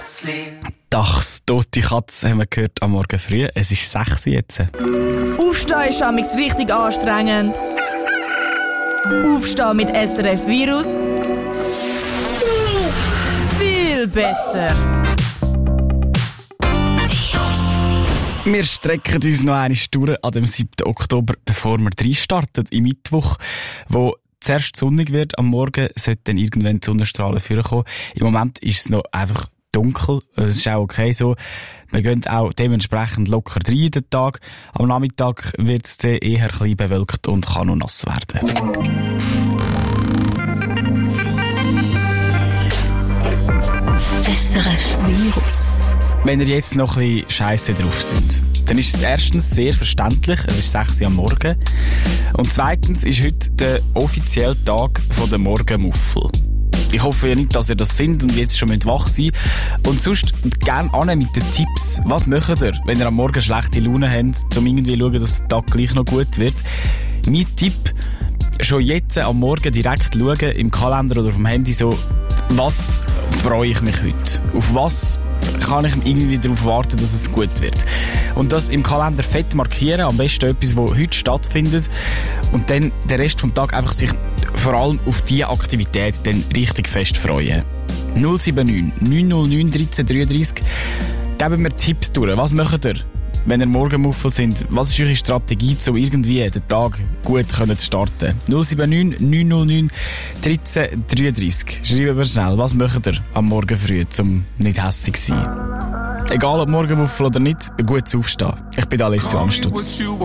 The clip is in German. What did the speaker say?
Dachs tote Katze haben wir gehört am Morgen früh. Es ist 6 jetzt. Aufstehen ist amigs richtig anstrengend. Aufstehen mit SRF Virus. Viel besser. Wir strecken uns noch eine Stunde an dem 7. Oktober, bevor wir reinstarten. Im Mittwoch, wo zuerst sonnig wird am Morgen, sollte dann irgendwann die Sonnenstrahlen vorkommen. Im Moment ist es noch einfach dunkel. Das ist auch okay so. Wir gehen auch dementsprechend locker rein in den Tag. Am Nachmittag wird es dann eher ein bisschen bewölkt und kann noch nass werden. SRF Virus. Wenn ihr jetzt noch ein bisschen scheisse drauf sind, dann ist es erstens sehr verständlich, es ist 6 Uhr am Morgen. Und zweitens ist heute der offizielle Tag der Morgenmuffel. Ich hoffe ja nicht, dass ihr das sind und jetzt schon wach sein müsst. Und sonst gerne an mit den Tipps. Was macht ihr, wenn ihr am Morgen schlechte Laune habt, um irgendwie zu schauen, dass der Tag gleich noch gut wird? Mein Tipp, schon jetzt am Morgen direkt schauen, im Kalender oder auf dem Handy so, was freue ich mich heute? Auf was kann ich irgendwie darauf warten, dass es gut wird? Und das im Kalender fett markieren, am besten etwas, das heute stattfindet. Und dann den Rest vom Tag einfach sich vor allem auf diese Aktivität dann richtig fest freuen. 079 909 1333. Geben wir Tipps durch. Was macht ihr, wenn ihr Morgenmuffel sind? Was ist eure Strategie, um irgendwie den Tag gut zu starten? 079 909 1333. Schreiben wir schnell, was macht ihr am Morgen früh, um nicht hässig zu sein? Egal ob Morgenmuffel oder nicht, gut aufstehen. Ich bin Alessio Amstutz.